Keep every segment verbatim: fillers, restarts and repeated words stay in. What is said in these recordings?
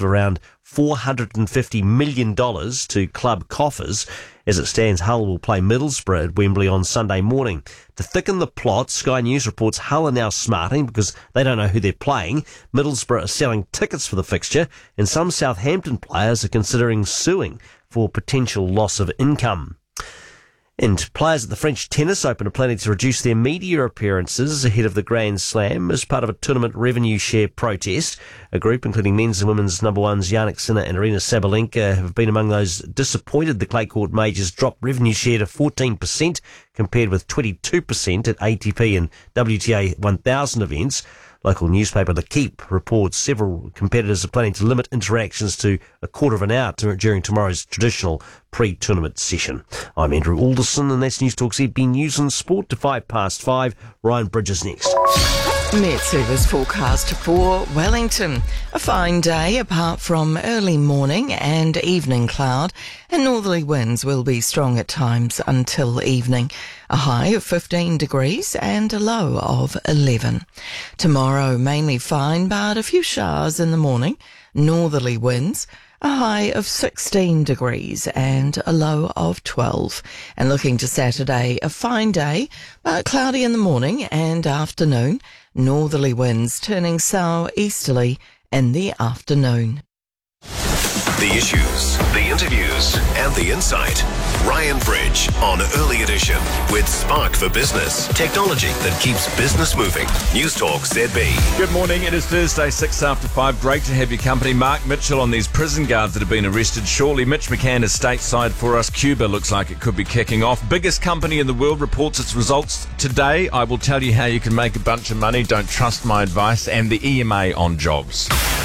of around four hundred fifty million dollars to club coffers. As it stands, Hull will play Middlesbrough at Wembley on Sunday morning. To thicken the plot, Sky News reports Hull are now smarting because they don't know who they're playing. Middlesbrough are selling tickets for the fixture, and some Southampton players are considering suing for potential loss of income. And players at the French Tennis Open are planning to reduce their media appearances ahead of the Grand Slam as part of a tournament revenue share protest. A group including men's and women's number ones Jannik Sinner and Aryna Sabalenka have been among those disappointed the clay court majors dropped revenue share to fourteen percent compared with twenty-two percent at A T P and W T A one thousand events. Local newspaper L'Equipe reports several competitors are planning to limit interactions to a quarter of an hour to, during tomorrow's traditional pre-tournament session. I'm Andrew Alderson, and that's News Talk Z B News and Sport to five past five. Ryan Bridges next. Met Service forecast for Wellington. A fine day apart from early morning and evening cloud, and northerly winds will be strong at times until evening. A high of fifteen degrees and a low of eleven. Tomorrow mainly fine, but a few showers in the morning. Northerly winds. A high of sixteen degrees and a low of twelve. And looking to Saturday, a fine day, but cloudy in the morning and afternoon. Northerly winds turning south-easterly in the afternoon. The issues, the interviews, and the insight. Ryan Bridge on Early Edition with Spark for Business. Technology that keeps business moving. News Talk Z B. Good morning. It is Thursday, six after five. Great to have your company. Mark Mitchell on these prison guards that have been arrested. Surely Mitch McCann is stateside for us. Cuba looks like it could be kicking off. Biggest company in the world reports its results today. I will tell you how you can make a bunch of money. Don't trust my advice. And the E M A on jobs.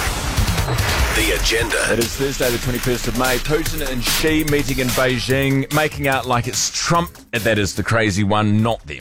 The agenda. It is Thursday the twenty-first of May. Putin and Xi meeting in Beijing, making out like it's Trump, and that is the crazy one, not them.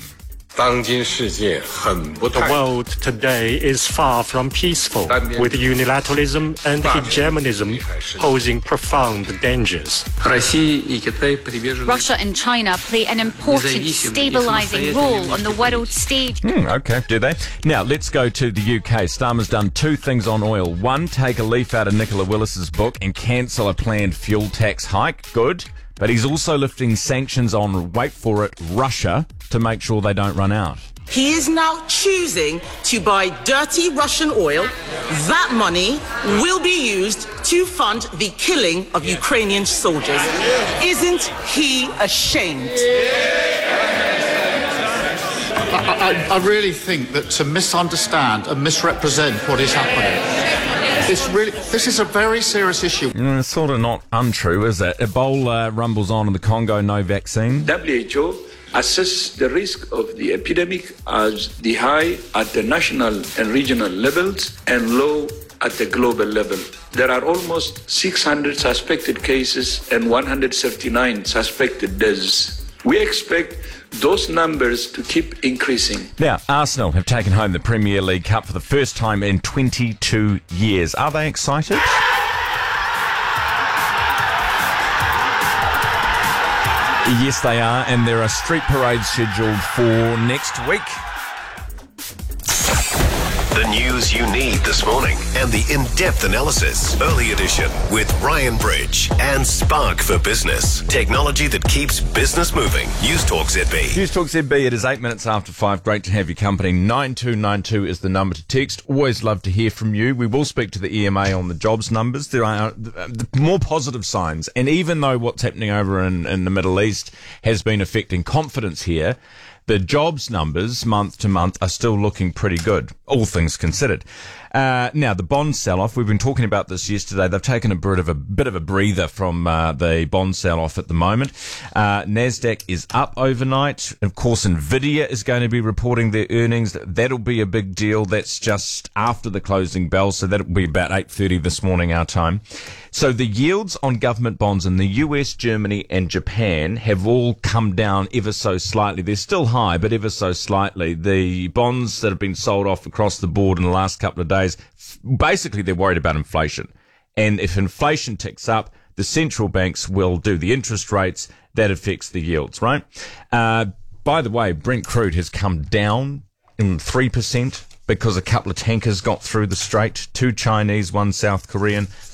The world today is far from peaceful, with unilateralism and hegemonism posing profound dangers. Russia and China play an important stabilising role on the world stage. Hmm, okay, do they? Now, let's go to the U K. Starmer's done two things on oil. One, take a leaf out of Nicola Willis's book and cancel a planned fuel tax hike. Good. But he's also lifting sanctions on, wait for it, Russia, to make sure they don't run out. He is now choosing to buy dirty Russian oil. That money will be used to fund the killing of Ukrainian soldiers. Isn't he ashamed? I, I, I really think that to misunderstand and misrepresent what is happening, This really, this is a very serious issue. Mm, it's sort of not untrue, is it? Ebola rumbles on in the Congo, no vaccine. W H O assesses the risk of the epidemic as the high at the national and regional levels and low at the global level. There are almost six hundred suspected cases and one hundred thirty-nine suspected deaths. We expect those numbers to keep increasing. Now, Arsenal have taken home the Premier League Cup for the first time in twenty-two years. Are they excited? Yes, they are, and there are street parades scheduled for next week. The news you need this morning and the in-depth analysis. Early Edition with Ryan Bridge and Spark for Business. Technology that keeps business moving. News Talk Z B. News Talk Z B. It is eight minutes after five. Great to have your company. nine two nine two is the number to text. Always love to hear from you. We will speak to the E M A on the jobs numbers. There are more positive signs. And even though what's happening over in, in the Middle East has been affecting confidence here, the jobs numbers month to month are still looking pretty good, all things considered. Uh, now, the bond sell-off, we've been talking about this yesterday. They've taken a bit of a bit of a breather from uh, the bond sell-off at the moment. Uh, NASDAQ is up overnight. Of course, Nvidia is going to be reporting their earnings. That'll be a big deal. That's just after the closing bell, so that'll be about eight thirty this morning, our time. So the yields on government bonds in the U S, Germany and Japan have all come down ever so slightly. They're still high, but ever so slightly. The bonds that have been sold off across the board in the last couple of days, basically they're worried about inflation. And if inflation ticks up, the central banks will do the interest rates. That affects the yields, right? Uh, by the way, Brent crude has come down in three percent because a couple of tankers got through the strait, two Chinese, one South Korean.